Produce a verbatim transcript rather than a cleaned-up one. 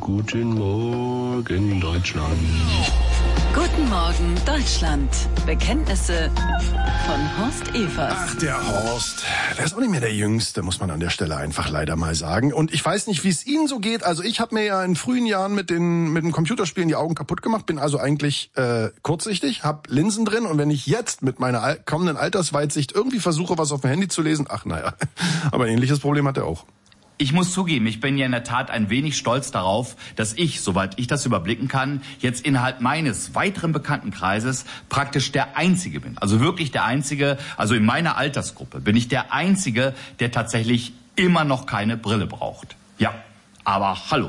Guten Morgen, Deutschland. Guten Morgen, Deutschland. Bekenntnisse von Horst Evers. Ach, der Horst. Der ist auch nicht mehr der Jüngste, muss man an der Stelle einfach leider mal sagen. Und ich weiß nicht, wie es Ihnen so geht. Also ich habe mir ja in frühen Jahren mit den mit den Computerspielen die Augen kaputt gemacht. Bin also eigentlich äh, kurzsichtig, hab Linsen drin. Und wenn ich jetzt mit meiner al- kommenden Altersweitsicht irgendwie versuche, was auf dem Handy zu lesen, ach naja. Aber ein ähnliches Problem hat er auch. Ich muss zugeben, ich bin ja in der Tat ein wenig stolz darauf, dass ich, soweit ich das überblicken kann, jetzt innerhalb meines weiteren Bekanntenkreises praktisch der Einzige bin. Also wirklich der Einzige, also in meiner Altersgruppe bin ich der Einzige, der tatsächlich immer noch keine Brille braucht. Ja, aber hallo.